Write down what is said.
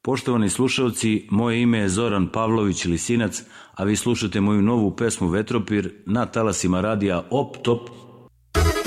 Poštovani slušalci, moje ime je Zoran Pavlović Lisinac, a vi slušate moju novu pesmu Vetropir na talasima radija Op Top